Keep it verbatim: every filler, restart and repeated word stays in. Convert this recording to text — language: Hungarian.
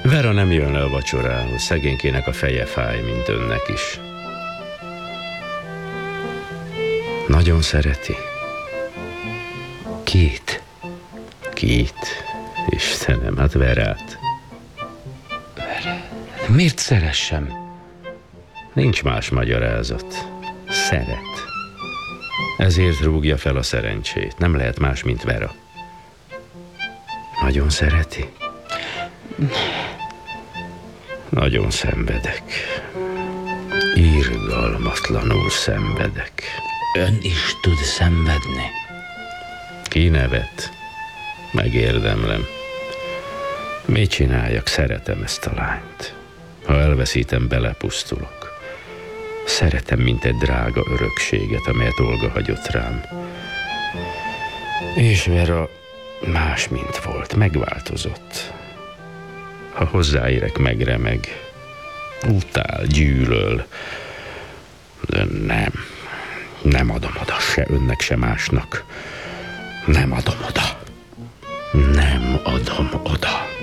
Vera nem jön le a vacsorához, szegénykének a feje fáj, mint önnek is. Nagyon szereti. Kit? Kit? Istenem, hát Verát. Miért szeressem? Nincs más magyarázat. Szeret. Ezért rúgja fel a szerencsét. Nem lehet más, mint Vera. Nagyon szereti? Nagyon szenvedek. Irgalmatlanul szenvedek. Ön is tud szenvedni. Ki nevet? Megérdemlem. Mit csináljak? Szeretem ezt a lányt. Ha elveszítem, belepusztulok. Szeretem, mint egy drága örökséget, amelyet Olga hagyott rám. És Vera más, mint volt, megváltozott. Ha hozzáérek, megremeg, utál, gyűlöl. De nem, nem adom oda se önnek, se másnak. Nem adom oda. Nem adom oda.